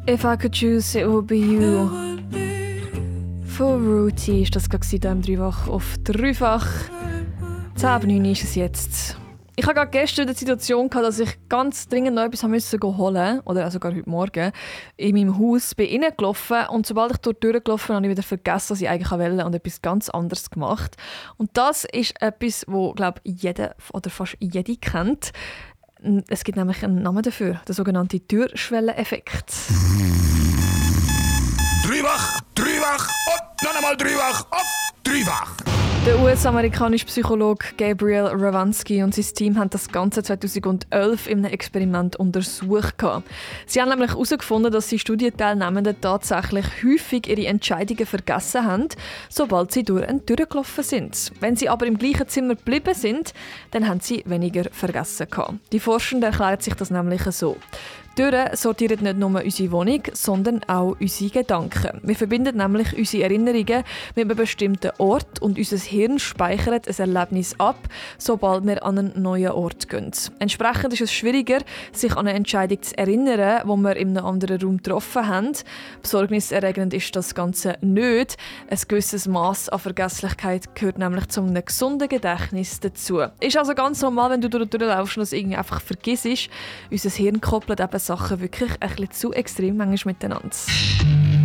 If I could choose, it would be you. Von Rooty war das hier im Dreifach auf Dreifach. 10:09 ist es jetzt. Ich hatte gerade gestern die Situation, dass ich ganz dringend noch etwas holen musste, oder sogar heute Morgen, in meinem Haus bin reingelaufen und sobald ich dort durchgelaufen bin, habe ich wieder vergessen, was ich eigentlich wollte und etwas ganz anderes gemacht. Und das ist etwas, das, glaube ich, jeder oder fast jede kennt. Es gibt nämlich einen Namen dafür, der sogenannte Türschwelleneffekt. Dreifach, dreifach, und noch einmal dreifach, und dreifach. Der US-amerikanische Psychologe Gabriel Rawansky und sein Team haben das Ganze 2011 in einem Experiment untersucht. Sie haben nämlich herausgefunden, dass die Studienteilnehmenden tatsächlich häufig ihre Entscheidungen vergessen haben, sobald sie durch eine Tür gelaufen sind. Wenn sie aber im gleichen Zimmer geblieben sind, dann haben sie weniger vergessen. Die Forschenden erklären sich das nämlich so. Türen sortieren nicht nur unsere Wohnung, sondern auch unsere Gedanken. Wir verbinden nämlich unsere Erinnerungen mit einem bestimmten Ort und unser Hirn speichert ein Erlebnis ab, sobald wir an einen neuen Ort gehen. Entsprechend ist es schwieriger, sich an eine Entscheidung zu erinnern, die wir in einem anderen Raum getroffen haben. Besorgniserregend ist das Ganze nicht. Ein gewisses Maß an Vergesslichkeit gehört nämlich zu einem gesunden Gedächtnis dazu. Ist also ganz normal, wenn du durchlaufst und das irgendwie einfach vergisst. Unser Hirn koppelt eben Sachen wirklich ein bisschen zu extrem manchmal miteinander.